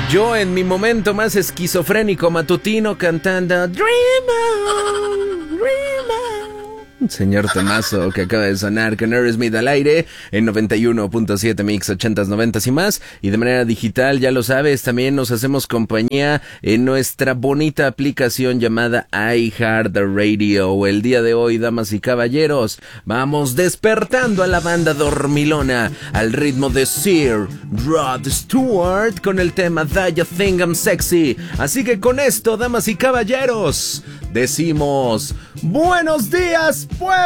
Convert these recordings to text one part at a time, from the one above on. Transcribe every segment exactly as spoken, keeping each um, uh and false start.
Yo en mi momento más esquizofrénico matutino cantando Dream on, Dream on. Señor Tomaso, que acaba de sonar con Aerosmith al aire en noventa y uno punto siete Mix, ochentas, noventas y más. Y de manera digital, ya lo sabes, también nos hacemos compañía en nuestra bonita aplicación llamada iHeartRadio. El día de hoy, damas y caballeros, vamos despertando a la banda dormilona al ritmo de Sir Rod Stewart con el tema Do You Think I'm Sexy. Así que con esto, damas y caballeros, decimos ¡buenos días,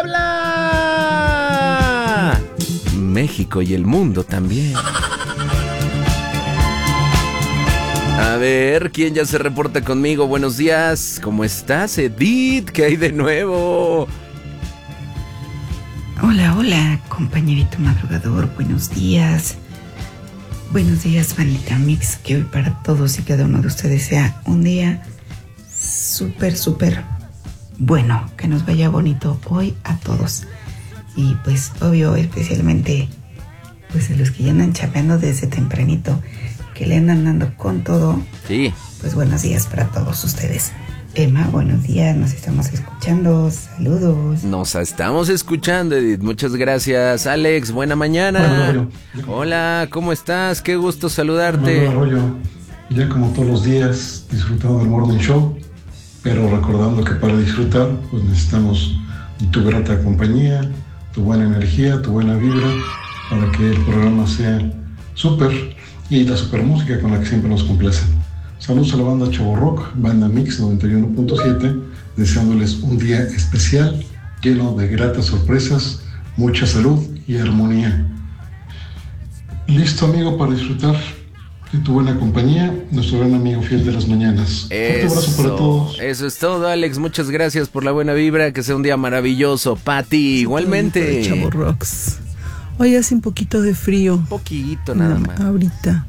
Puebla! México y el mundo también. A ver, ¿quién ya se reporta conmigo? Buenos días, ¿cómo estás, Edith? ¿Qué hay de nuevo? Hola, hola, compañerito madrugador, buenos días. Buenos días, Vanita Mix, que hoy para todos y cada uno de ustedes sea un día súper, súper bueno, que nos vaya bonito hoy a todos. Y pues, obvio, especialmente pues a los que ya andan chapeando desde tempranito, que le andan dando con todo. Sí. Pues buenos días para todos ustedes. Emma, buenos días, nos estamos escuchando, saludos. Nos estamos escuchando, Edith, muchas gracias. Alex, buena mañana. Bueno, hola, ¿cómo estás? Qué gusto saludarte. Bueno, Arroyo, ya como todos los días, disfrutando del Morning Show, pero recordando que para disfrutar, pues necesitamos tu grata compañía, tu buena energía, tu buena vibra, para que el programa sea súper, y la super música con la que siempre nos complace. Saludos a la banda Chavo Rock, banda Mix noventa y uno punto siete, deseándoles un día especial, lleno de gratas sorpresas, mucha salud y armonía. Listo, amigo, para disfrutar de tu buena compañía, nuestro gran amigo fiel de las mañanas. Eso, un abrazo para todos. Eso es todo, Alex, muchas gracias por la buena vibra, que sea un día maravilloso. Pati, igualmente. Chavo Rocks. Hoy hace un poquito de frío. Un poquito nada más. Ahorita.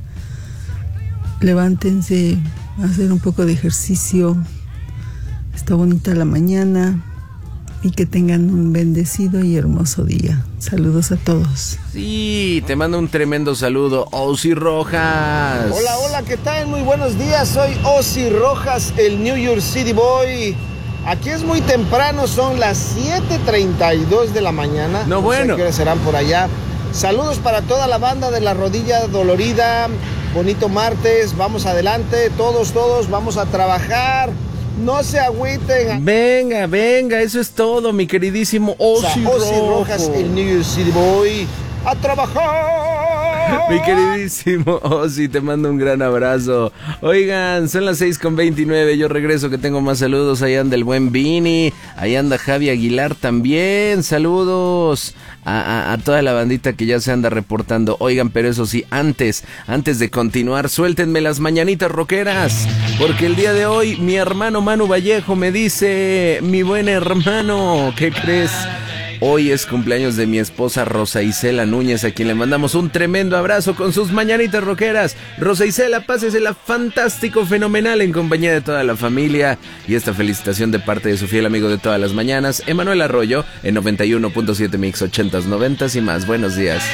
Levántense a hacer un poco de ejercicio. Está bonita la mañana. Y que tengan un bendecido y hermoso día. Saludos a todos. Sí, te mando un tremendo saludo, Ozzy Rojas. Hola, hola, ¿qué tal? Muy buenos días, soy Ozzy Rojas, el New York City Boy. Aquí es muy temprano, son las siete treinta y dos de la mañana. No, bueno. No sé qué hora serán por allá. Saludos para toda la banda de La Rodilla Dolorida. Bonito martes, vamos adelante, todos, todos, vamos a trabajar. No se agüiten. Venga, venga, eso es todo, mi queridísimo Ozzy, o sea, Ozzy Rojas, el New York City Boy. ¡A trabajar! Mi queridísimo Ozzy, te mando un gran abrazo. Oigan, son las seis con veintinueve, yo regreso que tengo más saludos. Ahí anda el buen Vini, ahí anda Javi Aguilar también. Saludos a, a, a toda la bandita que ya se anda reportando. Oigan, pero eso sí, antes, antes de continuar, suéltenme las mañanitas rockeras, porque el día de hoy mi hermano Manu Vallejo me dice: mi buen hermano, ¿qué crees? Hoy es cumpleaños de mi esposa Rosa Isela Núñez, a quien le mandamos un tremendo abrazo con sus mañanitas rockeras. Rosa Isela, pásesela fantástico, fenomenal en compañía de toda la familia. Y esta felicitación de parte de su fiel amigo de todas las mañanas, Emanuel Arroyo, en noventa y uno punto siete Mix, ochentas, noventas y más. Buenos días.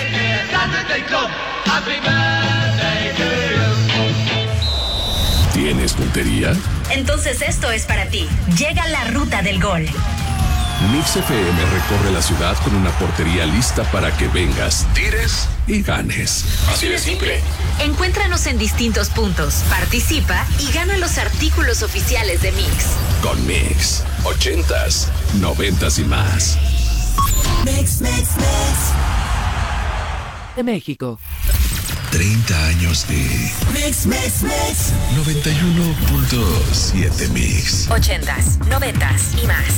¿Tienes puntería? Entonces esto es para ti. Llega la ruta del gol. Mix F M recorre la ciudad con una portería lista para que vengas, tires y ganes. Así de simple. Encuéntranos en distintos puntos, participa y gana los artículos oficiales de Mix. Con Mix, ochentas, noventas y más. Mix, Mix, Mix. De México. treinta años de Mix, Mix, Mix. noventa y uno punto siete Mix. Ochentas, noventas y más.